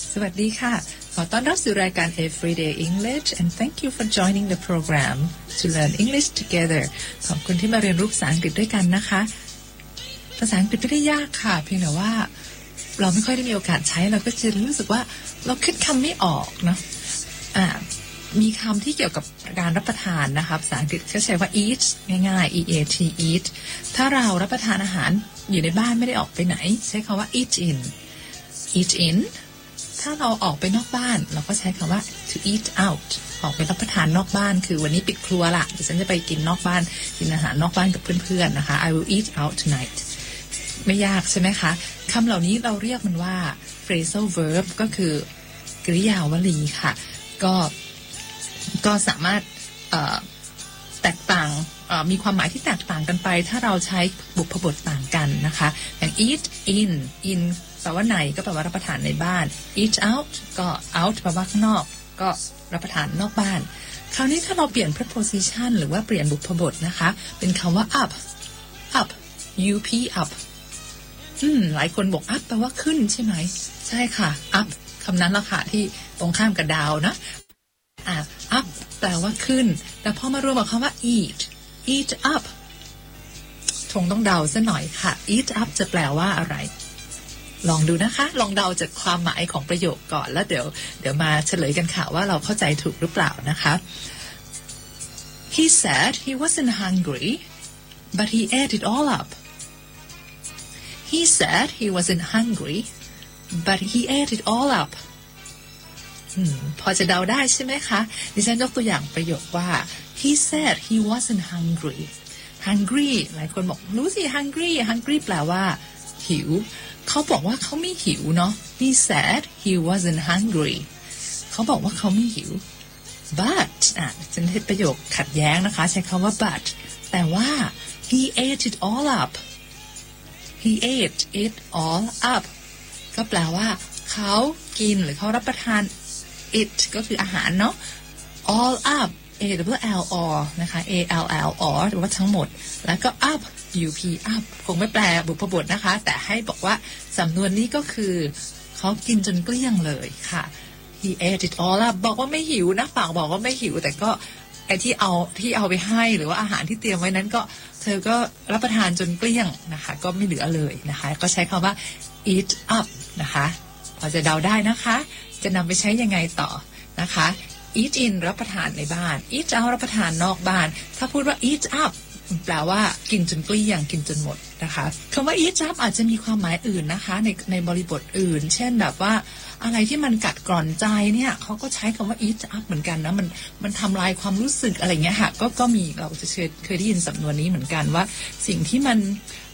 สวัสดีค่ะขอต้อนรับสู่รายการ Everyday English and thank you for joining the program to learn English together ขอบคุณที่มาเรียนรู้ภาษาอังกฤษด้วยกันนะคะภาษาอังกฤษไม่ได้ยากค่ะเพียงแต่ว่าเราไม่ค่อยได้มีโอกาสใช้เราก็จะรู้สึกว่าเราคิดคำไม่ออกเนาะมีคำที่เกี่ยวกับการรับประทานนะคะภาษาอังกฤษก็ใช้ว่า eat ง่ายๆ eat eat ถ้าเรารับประทานอาหารอยู่ในบ้านไม่ได้ออกไปไหนใช้คำว่า eat in eat in ถ้าเราออกไปนอกบ้านเราก็ใช้คำว่า to eat out ออกไปรับประทานนอกบ้านคือวันนี้ปิดครัวละเดี๋ยวฉันจะไปกินนอกบ้านกินอาหารนอกบ้านกับเพื่อนๆนะคะ I will eat out tonight ไม่ยากใช่ไหมคะคำเหล่านี้เราเรียกมันว่า phrasal verb ก็คือกริยาวลีค่ะก็สามารถแตกต่างมีความหมายที่แตกต่างกันไปถ้าเราใช้บุพบทต่างกันนะคะอย่าง eat in แปลว่าในก็แปลว่ารับประทานในบ้าน eat out ก็ out แปลว่าข้างนอกก็รับประทานนอกบ้านคราวนี้ถ้าเราเปลี่ยน preposition หรือว่าเปลี่ยนบุพบทนะคะเป็นคำว่า up up up หลายคนบอก up แปลว่าขึ้นใช่ไหมใช่ค่ะ up คำนั้นแหละค่ะที่ตรงข้ามกับ down นะup แปลว่าขึ้นแต่พอมารวมกับคำว่า eat up คงต้องเดาซะหน่อยค่ะ eat up จะแปลว่าอะไรลองดูนะคะลองเดาจากความหมายของประโยคก่อนแล้วเดี๋ยวมาเฉลยกันค่ะว่าเราเข้าใจถูกหรือเปล่านะคะ He said he wasn't hungry but he ate it all up He said he wasn't hungry but he ate it all upพอจะเดาได้ใช่ไหมคะดิฉันยกตัวอย่างประโยคว่า He said he wasn't hungry hungry หลายคนบอกรู้สิ hungry แปลว่าหิวเขาบอกว่าเขาไม่หิวเนาะ He said he wasn't hungry เขาบอกว่าเขาไม่หิว but ฉันเห็นประโยคขัดแย้งนะคะใช้คำว่า but แต่ว่า he ate it all up he ate it all up ก็แปลว่าเขากินหรือเขารับประทาน it ก็คืออาหารเนาะ all up a w l r นะคะ a l l r หรือว่าทั้งหมดแล้วก็ up up up คงไม่แปลบุพบทนะคะแต่ให้บอกว่าสำนวนนี้ก็คือเขากินจนเกลี้ยงเลยค่ะ he ate it all up บอกว่าไม่หิวนะปากบอกว่าไม่หิวแต่ก็ไอ้ที่เอาไปให้หรือว่าอาหารที่เตรียมไว้นั้นก็เธอก็รับประทานจนเกลี้ยงนะคะก็ไม่เหลือเลยนะคะก็ใช้คำว่า eat up นะคะพอจะเดาได้นะคะจะนำไปใช้ยังไงต่อนะคะ eat in รับประทานในบ้าน eat out รับประทานนอกบ้านถ้าพูดว่า eat up แปลว่ากินจนเกลี้ยงกินจนหมดนะคะคำว่า eat up อาจจะมีความหมายอื่นนะคะในบริบทอื่นเช่นแบบว่าอะไรที่มันกัดกร่อนใจเนี่ยเขาก็ใช้คำว่า eat up เหมือนกันนะมันทำลายความรู้สึกอะไรเงี้ยค่ะก็มีเราจะเคยได้ยินสำนวนนี้เหมือนกันว่าสิ่งที่มัน